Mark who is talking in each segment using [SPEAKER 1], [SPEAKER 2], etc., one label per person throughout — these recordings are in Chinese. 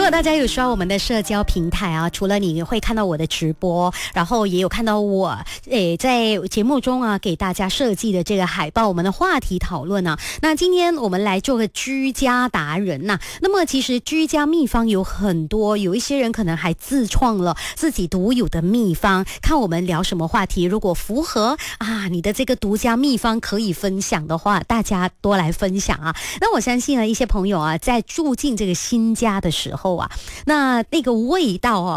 [SPEAKER 1] 果大家有刷我们的社交平台啊，除了你会看到我的直播，然后也有看到我在节目中啊给大家设计的这个海报，我们的话题讨论啊。那今天我们来做个居家达人呐。那么其实居家秘方有很多，有一些人可能还自创了自己独有的秘方，看我们聊什么话题，如果符合啊你的这个独家秘方可以分享的话，大家多来分享啊。那我相信呢，一些朋友啊在住进这个新家的时候啊，那个味道啊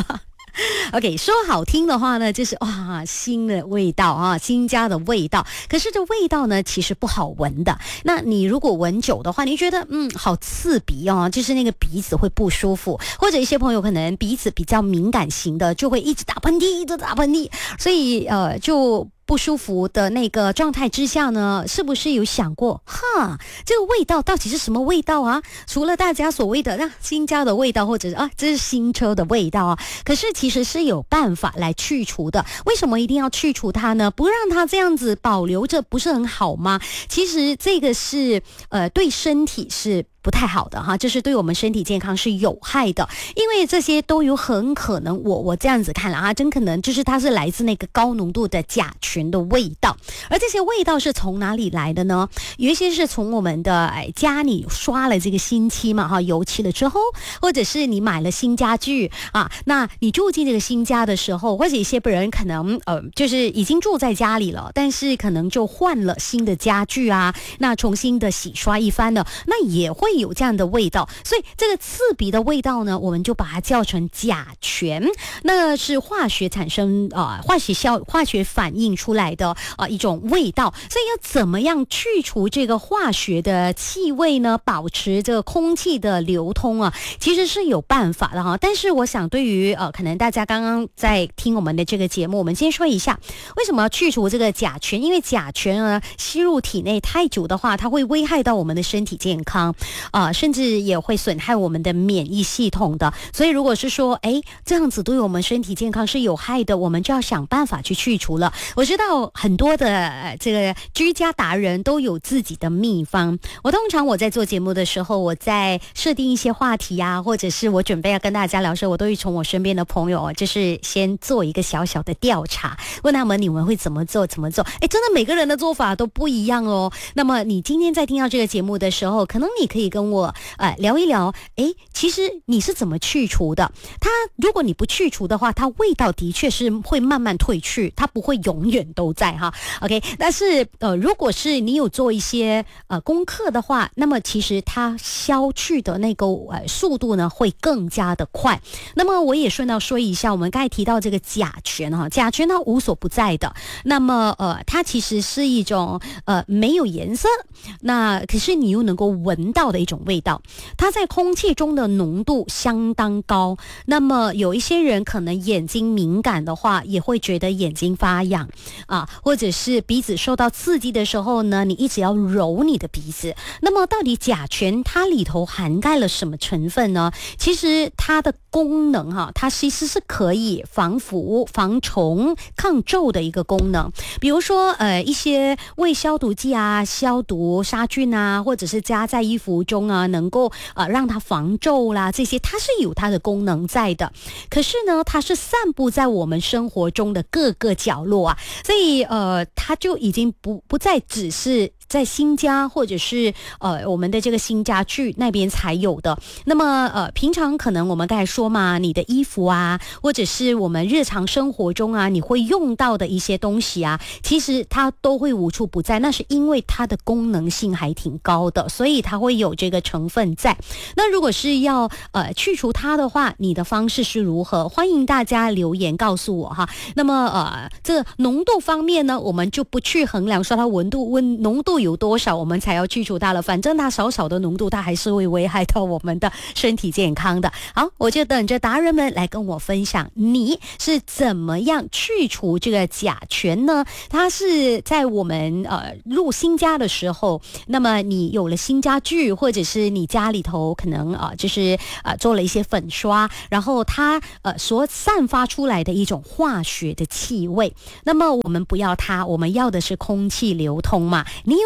[SPEAKER 1] OK， 说好听的话呢，就是哇，新的味道啊，新家的味道。可是这味道呢，其实不好闻的。那你如果闻久的话，你觉得好刺鼻哦，就是那个鼻子会不舒服。或者一些朋友可能鼻子比较敏感型的，就会一直打喷嚏，一直打喷嚏，所以就不舒服的那个状态之下呢，是不是有想过这个味道到底是什么味道啊？除了大家所谓的新家的味道，或者是这是新车的味道啊，可是其实是有办法来去除的。为什么一定要去除它呢？不让它这样子保留着不是很好吗？其实这个是对身体是不太好的哈，就是对我们身体健康是有害的，因为这些都有很可能，我这样子看了真可能就是它是来自那个高浓度的甲醛的味道。而这些味道是从哪里来的呢？有一些是从我们的家里刷了这个新漆嘛油漆了之后，或者是你买了新家具那你住进这个新家的时候，或者一些人可能就是已经住在家里了，但是可能就换了新的家具那重新的洗刷一番了，那也会有这样的味道。所以这个刺鼻的味道呢，我们就把它叫成甲醛，那是化学产生化学反应出来的一种味道。所以要怎么样去除这个化学的气味呢？保持这个空气的流通其实是有办法的但是我想对于可能大家刚刚在听我们的这个节目，我们先说一下为什么要去除这个甲醛。因为甲醛吸入体内太久的话，它会危害到我们的身体健康甚至也会损害我们的免疫系统的。所以如果是说这样子对我们身体健康是有害的，我们就要想办法去除了。我知道很多的这个居家达人都有自己的秘方。通常我在做节目的时候，我在设定一些话题或者是我准备要跟大家聊的时候，我都会从我身边的朋友就是先做一个小小的调查，问他们你们会怎么做真的每个人的做法都不一样哦。那么你今天在听到这个节目的时候，可能你可以跟我聊一聊其实你是怎么去除的。它如果你不去除的话，它味道的确是会慢慢褪去，它不会永远都在OK， 但是如果是你有做一些功课的话，那么其实它消去的那个速度呢会更加的快。那么我也顺道说一下，我们刚才提到这个甲醛甲醛它无所不在的。那么它其实是一种没有颜色，那可是你又能够闻到的一种味道。它在空气中的浓度相当高，那么有一些人可能眼睛敏感的话，也会觉得眼睛发痒或者是鼻子受到刺激的时候呢，你一直要揉你的鼻子。那么到底甲醛它里头涵盖了什么成分呢？其实它的功能它其实是可以防腐、防虫、抗皱的一个功能。比如说一些为消毒剂消毒杀菌或者是加在衣服中能够让它防皱啦，这些它是有它的功能在的。可是呢，它是散布在我们生活中的各个角落所以它就已经不再只是在新家或者是我们的这个新家具那边才有的。那么平常可能我们刚才说嘛，你的衣服或者是我们日常生活中你会用到的一些东西其实它都会无处不在。那是因为它的功能性还挺高的，所以它会有这个成分在。那如果是要去除它的话，你的方式是如何？欢迎大家留言告诉我那么这个浓度方面呢，我们就不去衡量说它浓度有多少我们才要去除它了，反正它少少的浓度它还是会危害到我们的身体健康的。好，我就等着达人们来跟我分享你是怎么样去除这个甲醛呢？它是在我们入新家的时候，那么你有了新家具，或者是你家里头可能就是做了一些粉刷，然后它所散发出来的一种化学的气味。那么我们不要它，我们要的是空气流通嘛。你有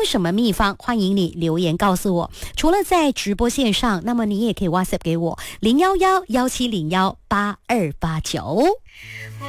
[SPEAKER 1] 有什么秘方？欢迎你留言告诉我。除了在直播线上，那么你也可以 WhatsApp 给我0111701829。